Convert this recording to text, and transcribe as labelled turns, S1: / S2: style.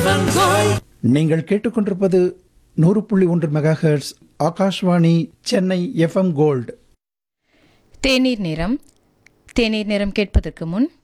S1: FM Gold.
S2: நீங்கள் கேட்டுக்கொண்டிருப்பது 100.1 megahertz Akashvani Chennai FM gold.
S3: தேநீர் நேரம் கேட்பதற்கு முன்